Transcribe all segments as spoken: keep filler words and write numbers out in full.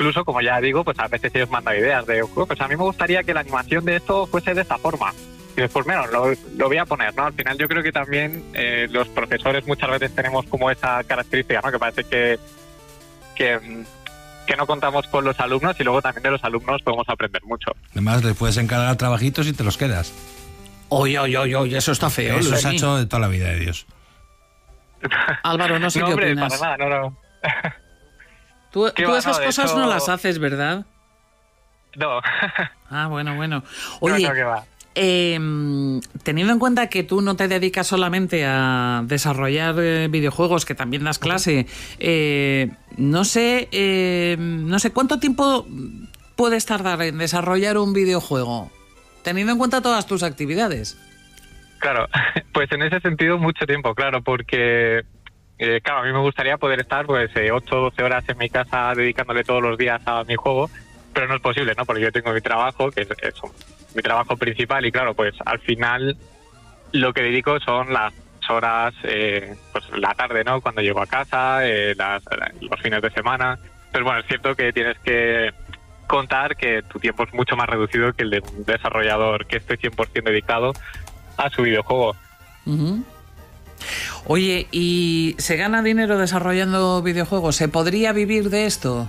incluso, como ya digo, pues a veces ellos mandan ideas de, pues a mí me gustaría que la animación de esto fuese de esta forma. Y después, menos, lo, lo voy a poner, ¿no? Al final yo creo que también eh, los profesores muchas veces tenemos como esa característica, ¿no? Que parece que, que, que no contamos con los alumnos y luego también de los alumnos podemos aprender mucho. Además, les puedes encargar trabajitos y te los quedas. Oye, oye, oye, oye, eso está feo. Eso se ha Luis. hecho de toda la vida de Dios. Álvaro, no sé no, qué hombre, opinas. para nada, no, no. Tú, tú va, esas no, de cosas hecho- no las haces, ¿verdad? No. Ah, bueno, bueno. No, Oye, no, que va. eh, teniendo en cuenta que tú no te dedicas solamente a desarrollar eh, videojuegos, que también das clase, eh, no sé, eh, no sé cuánto tiempo puedes tardar en desarrollar un videojuego, teniendo en cuenta todas tus actividades. Claro, pues en ese sentido mucho tiempo, claro, porque eh, claro, a mí me gustaría poder estar pues eh, ocho o doce horas en mi casa dedicándole todos los días a mi juego, pero no es posible, ¿no? Porque yo tengo mi trabajo, que es eso, mi trabajo principal, y claro, pues al final lo que dedico son las horas, eh, pues la tarde, ¿no? Cuando llego a casa, eh, las, los fines de semana. Pero bueno, es cierto que tienes que contar que tu tiempo es mucho más reducido que el de un desarrollador que esté cien por ciento dedicado a su videojuego. Uh-huh. Oye, ¿y se gana dinero desarrollando videojuegos? ¿Se podría vivir de esto?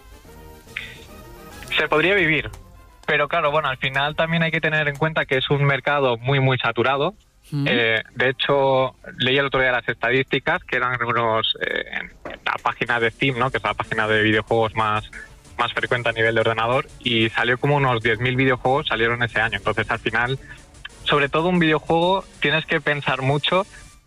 Se podría vivir, pero claro, bueno, al final también hay que tener en cuenta que es un mercado muy, muy saturado. Uh-huh. Eh, de hecho, leí el otro día las estadísticas, que eran unos eh, en la página de Steam, ¿no? Que es la página de videojuegos más, más frecuente a nivel de ordenador, y salió como unos diez mil videojuegos salieron ese año. Entonces, al final, sobre todo un videojuego, tienes que pensar mucho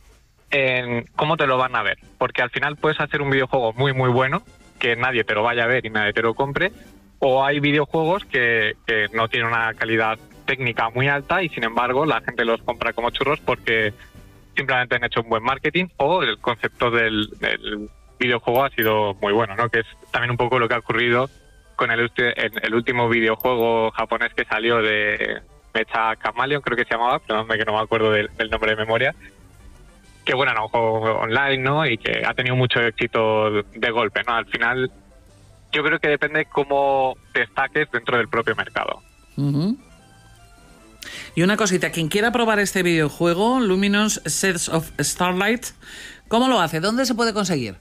en cómo te lo van a ver, porque al final puedes hacer un videojuego muy, muy bueno, que nadie te lo vaya a ver y nadie te lo compre, o hay videojuegos que, que no tienen una calidad técnica muy alta y sin embargo la gente los compra como churros porque simplemente han hecho un buen marketing o el concepto del, del videojuego ha sido muy bueno, ¿no? Que es también un poco lo que ha ocurrido con el, el, el último videojuego japonés que salió de Mecha Chameleon, creo que se llamaba, pero que no me acuerdo del, del nombre de memoria, que bueno, era un juego online, ¿no? Y que ha tenido mucho éxito de golpe, ¿no? Al final yo creo que depende cómo te destaques dentro del propio mercado. Uh-huh. Y una cosita, quien quiera probar este videojuego, Luminous Sets of Starlight, ¿cómo lo hace? ¿Dónde se puede conseguir?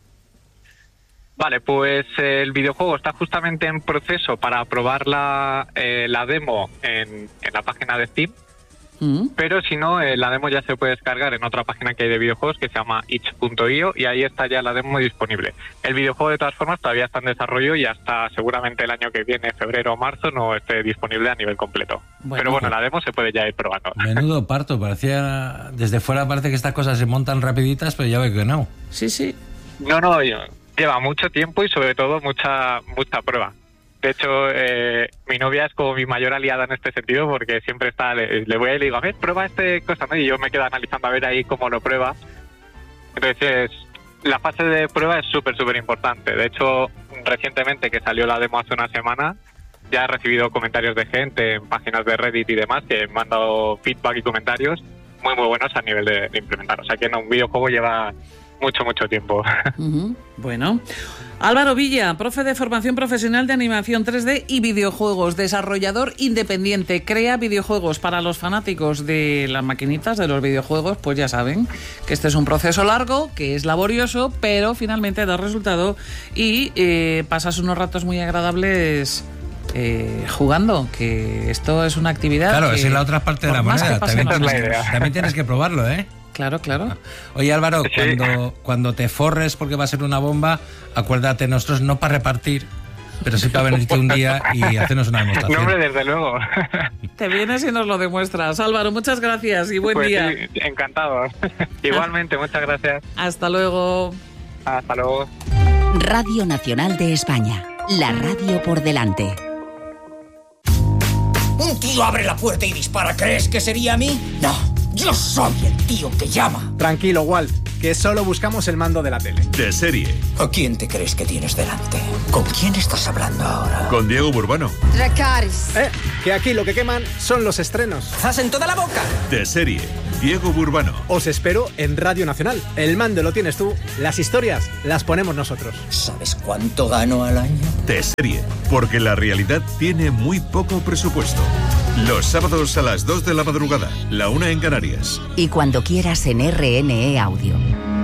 Vale, pues eh, el videojuego está justamente en proceso para probar la, eh, la demo en, en la página de Steam, Uh-huh. pero si no, eh, la demo ya se puede descargar en otra página que hay de videojuegos que se llama itch punto io y ahí está ya la demo disponible. El videojuego de todas formas todavía está en desarrollo y hasta seguramente el año que viene, febrero o marzo, no esté disponible a nivel completo. Bueno, pero bueno, la demo se puede ya ir probando. Menudo parto, parecía... Desde fuera parece que estas cosas se montan rapiditas, pero ya veo que no. Sí, sí. No, no, lleva mucho tiempo y sobre todo mucha mucha prueba. De hecho, eh, mi novia es como mi mayor aliada en este sentido porque siempre está, le, le voy y le digo, a ver, prueba este cosa, ¿no? Y yo me quedo analizando a ver ahí cómo lo prueba. Entonces, la fase de prueba es súper, súper importante. De hecho, recientemente que salió la demo hace una semana, ya he recibido comentarios de gente en páginas de Reddit y demás que me han dado feedback y comentarios muy, muy buenos a nivel de, de implementar. O sea que en un videojuego lleva mucho, mucho tiempo. Uh-huh. Bueno, Álvaro Villa, profe de formación profesional de animación tres D y videojuegos, desarrollador independiente, crea videojuegos para los fanáticos de las maquinitas, de los videojuegos, pues ya saben que este es un proceso largo, que es laborioso, pero finalmente da resultado y eh, pasas unos ratos muy agradables eh, jugando, que esto es una actividad. Claro, que, esa es la otra parte de la moneda. También, es la idea. también tienes que probarlo, ¿eh? Claro, claro. Oye, Álvaro, Sí. cuando, cuando te forres porque va a ser una bomba, acuérdate, nosotros no para repartir, pero sí para venirte un día y hacernos una demostración. No, hombre, desde luego. Te vienes y nos lo demuestras. Álvaro, muchas gracias y buen Pues día. sí, encantado. Igualmente, muchas gracias. Hasta luego. Hasta luego. Radio Nacional de España, la radio por delante. Un tío abre la puerta y dispara. ¿Crees que sería a mí? No, yo soy el tío que llama. Tranquilo, Walt, que solo buscamos el mando de la tele. De serie. ¿A quién te crees que tienes delante? ¿Con quién estás hablando ahora? Con Diego Burbano. Dracarys. Eh, que aquí lo que queman son los estrenos. ¡Zas en toda la boca! De serie. Diego Burbano. Os espero en Radio Nacional. El mando lo tienes tú, las historias las ponemos nosotros. ¿Sabes cuánto gano al año? De serie, porque la realidad tiene muy poco presupuesto. Los sábados a las dos de la madrugada, la una en Canarias. Y cuando quieras en R N E Audio.